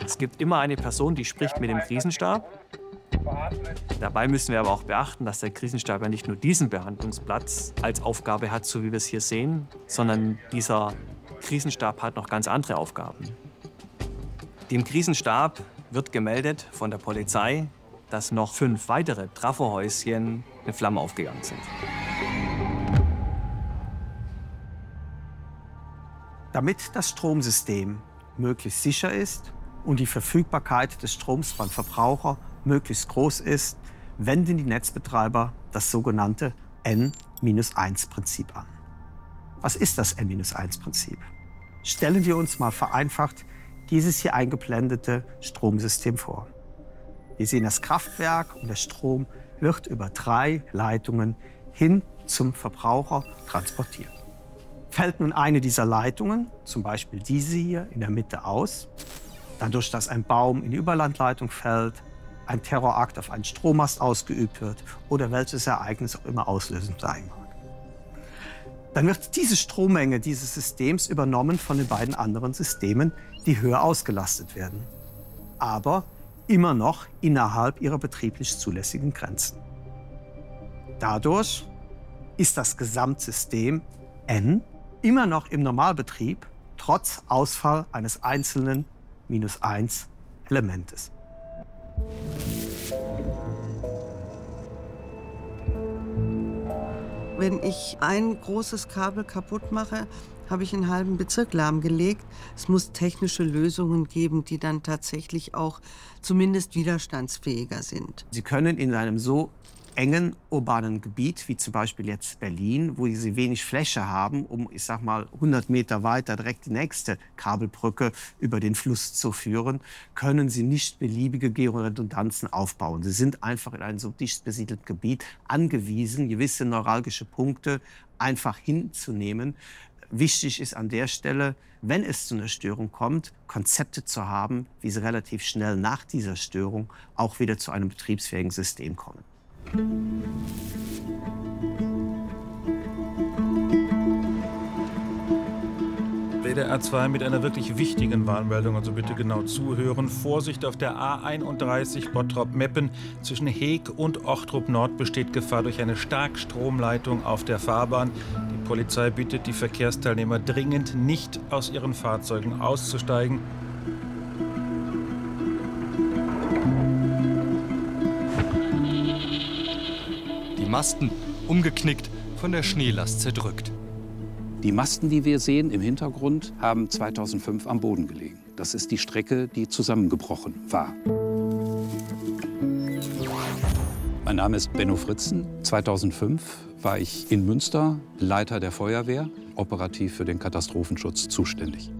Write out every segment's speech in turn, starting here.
Es gibt immer eine Person, die spricht mit dem Krisenstab. Dabei müssen wir aber auch beachten, dass der Krisenstab ja nicht nur diesen Behandlungsplatz als Aufgabe hat, so wie wir es hier sehen, sondern dieser Krisenstab hat noch ganz andere Aufgaben. Dem Krisenstab wird gemeldet von der Polizei, dass noch 5 weitere Trafohäuschen in Flammen aufgegangen sind. Damit das Stromsystem möglichst sicher ist und die Verfügbarkeit des Stroms beim Verbraucher möglichst groß ist, wenden die Netzbetreiber das sogenannte N-1-Prinzip an. Was ist das N-1-Prinzip? Stellen wir uns mal vereinfacht dieses hier eingeblendete Stromsystem vor. Wir sehen das Kraftwerk und der Strom wird über 3 Leitungen hin zum Verbraucher transportiert. Fällt nun eine dieser Leitungen, zum Beispiel diese hier in der Mitte, aus, dadurch, dass ein Baum in die Überlandleitung fällt, ein Terrorakt auf einen Strommast ausgeübt wird oder welches Ereignis auch immer auslösend sein mag, dann wird diese Strommenge dieses Systems übernommen von den beiden anderen Systemen, die höher ausgelastet werden, aber immer noch innerhalb ihrer betrieblich zulässigen Grenzen. Dadurch ist das Gesamtsystem N immer noch im Normalbetrieb, trotz Ausfall eines einzelnen -1 Elementes. Wenn ich ein großes Kabel kaputt mache, habe ich einen halben Bezirk lahmgelegt. Es muss technische Lösungen geben, die dann tatsächlich auch zumindest widerstandsfähiger sind. Sie können in einem so engen urbanen Gebiet, wie zum Beispiel jetzt Berlin, wo Sie wenig Fläche haben, um, ich sag mal, 100 Meter weiter direkt die nächste Kabelbrücke über den Fluss zu führen, können Sie nicht beliebige Georedundanzen aufbauen. Sie sind einfach in einem so dicht besiedelten Gebiet angewiesen, gewisse neuralgische Punkte einfach hinzunehmen. Wichtig ist an der Stelle, wenn es zu einer Störung kommt, Konzepte zu haben, wie Sie relativ schnell nach dieser Störung auch wieder zu einem betriebsfähigen System kommen. WDR 2 mit einer wirklich wichtigen Warnmeldung, also bitte genau zuhören. Vorsicht, auf der A31 Bottrop-Meppen zwischen Heeg und Ochtrup Nord besteht Gefahr durch eine Starkstromleitung auf der Fahrbahn. Die Polizei bittet die Verkehrsteilnehmer dringend, nicht aus ihren Fahrzeugen auszusteigen. Die Masten umgeknickt, von der Schneelast zerdrückt. Die Masten, die wir sehen im Hintergrund, haben 2005 am Boden gelegen. Das ist die Strecke, die zusammengebrochen war. Mein Name ist Benno Fritzen. 2005 war ich in Münster Leiter der Feuerwehr, operativ für den Katastrophenschutz zuständig.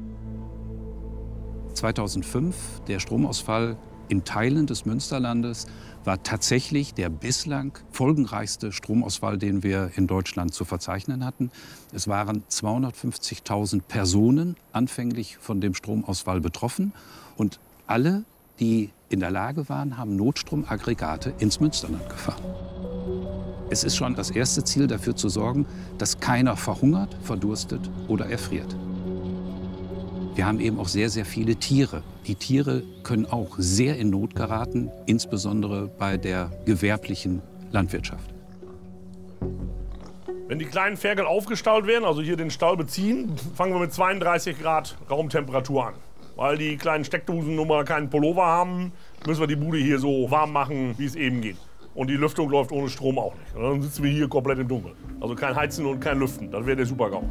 2005, der Stromausfall in Teilen des Münsterlandes, war tatsächlich der bislang folgenreichste Stromausfall, den wir in Deutschland zu verzeichnen hatten. Es waren 250.000 Personen anfänglich von dem Stromausfall betroffen. Und alle, die in der Lage waren, haben Notstromaggregate ins Münsterland gefahren. Es ist schon das erste Ziel, dafür zu sorgen, dass keiner verhungert, verdurstet oder erfriert. Wir haben eben auch sehr, sehr viele Tiere. Die Tiere können auch sehr in Not geraten, insbesondere bei der gewerblichen Landwirtschaft. Wenn die kleinen Ferkel aufgestaut werden, also hier den Stall beziehen, fangen wir mit 32 Grad Raumtemperatur an. Weil die kleinen Steckdosen nun mal keinen Pullover haben, müssen wir die Bude hier so warm machen, wie es eben geht. Und die Lüftung läuft ohne Strom auch nicht. Und dann sitzen wir hier komplett im Dunkeln. Also kein Heizen und kein Lüften. Das wäre der Super-GAU.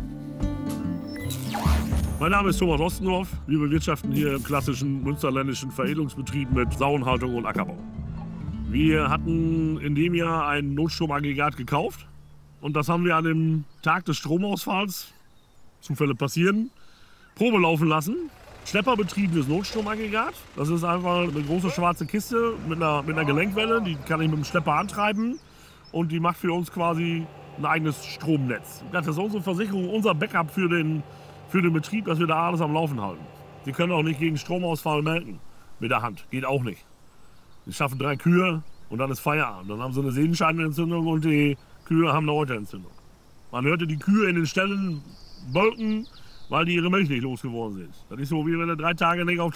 Mein Name ist Thomas Ostendorf. Wir bewirtschaften hier im klassischen münsterländischen Veredelungsbetrieb mit Sauenhaltung und Ackerbau. Wir hatten in dem Jahr ein Notstromaggregat gekauft. Und das haben wir an dem Tag des Stromausfalls, Zufälle passieren, Probe laufen lassen. Schlepperbetriebenes Notstromaggregat. Das ist einfach eine große schwarze Kiste mit einer Gelenkwelle. Die kann ich mit dem Schlepper antreiben. Und die macht für uns quasi ein eigenes Stromnetz. Das ist unsere Versicherung, unser Backup für den Betrieb, dass wir da alles am Laufen halten. Sie können auch nicht gegen Stromausfall melden. Mit der Hand. Geht auch nicht. Sie schaffen 3 Kühe und dann ist Feierabend. Dann haben sie eine Sehnenscheidenentzündung und die Kühe haben eine Euterentzündung. Man hörte die Kühe in den Ställen bolken, weil die ihre Milch nicht losgeworden sind. Das ist so, wie wenn du 3 Tage nicht auf